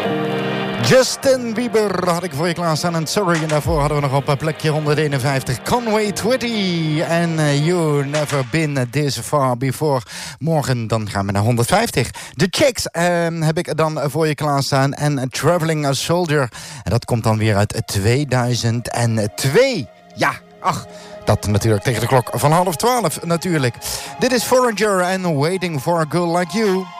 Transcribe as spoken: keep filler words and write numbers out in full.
Justin Bieber had ik voor je klaarstaan en Sorry. En daarvoor hadden we nog op plekje honderdeenenvijftig Conway Twitty en uh, You Never Been This Far Before. Morgen dan gaan we naar honderdvijftig. The Chicks uh, heb ik dan voor je klaarstaan en Traveling a Soldier. En dat komt dan weer uit tweeduizend twee. Ja, ach... Dat natuurlijk tegen de klok van half twaalf natuurlijk. Dit is Foreigner en Waiting for a Girl Like You.